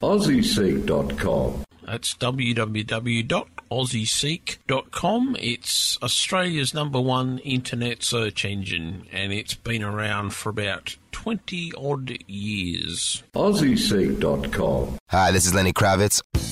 AussieSeek.com. That's www.aussieseek.com. It's Australia's #1 internet search engine, and it's been around for about 20-odd years. AussieSeek.com. Hi, this is Lenny Kravitz.